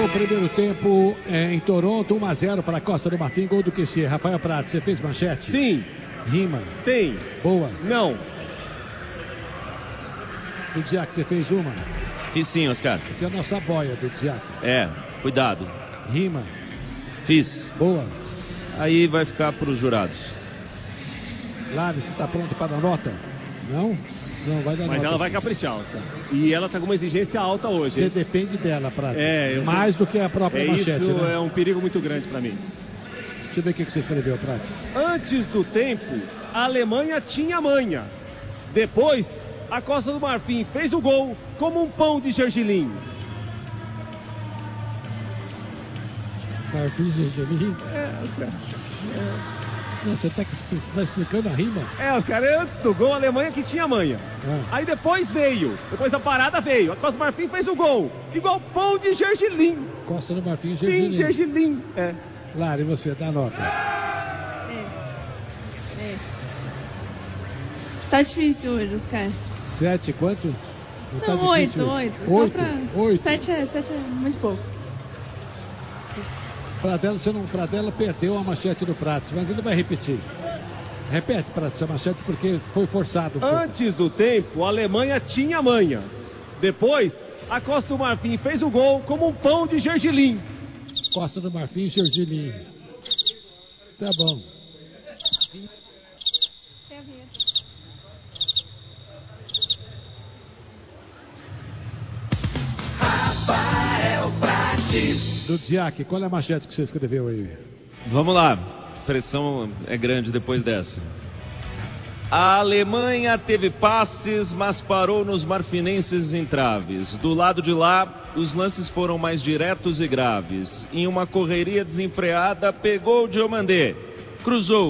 Acabou o primeiro tempo em Toronto, 1-0 para a Costa do Marfim, gol do QC. Rafael Prado, você fez manchete? Sim. Rima? Tem. Boa? Não. Do Diac, você fez uma? Fiz sim, Oscar. Essa é a nossa boia do Diac. É, cuidado. Rima? Fiz. Boa? Aí vai ficar para os jurados. Lave, você está pronto para dar nota? Não? Não, vai dar nota. Mas ela vai caprichar, Oscar. E ela está com uma exigência alta hoje. Você depende dela, Prado. Mais do que a própria manchete, isso, né? É um perigo muito grande para mim. Deixa eu ver o que você escreveu, Prado. Antes do tempo, a Alemanha tinha manha. Depois, a Costa do Marfim fez o gol como um pão de gergelim. Marfim, gergelim? Oscar. Não, você está explicando a rima? Oscar, antes do gol, a Alemanha que tinha manha. Aí depois da parada veio. A Costa do Marfim fez o gol. Igual pão de gergelim. Costa do Marfim, gergelim. Sim, gergelim. Lari, você dá nota. Tá difícil hoje, Oscar. 7, quanto? Não, 8. 8. 7 é muito pouco. Pradella perdeu a manchete do Prates, mas ele vai repetir. Repete, Prates, a manchete porque foi forçado. Antes do tempo, a Alemanha tinha manha. Depois, a Costa do Marfim fez o gol como um pão de gergelim. Costa do Marfim, gergelim. Tá bom. Tem a vinheta. Rafael Prates. Do Diac, qual é a manchete que você escreveu aí? Vamos lá. A pressão é grande depois dessa. A Alemanha teve passes, mas parou nos marfinenses em traves. Do lado de lá, os lances foram mais diretos e graves. Em uma correria desenfreada, pegou o Diomandé. Cruzou.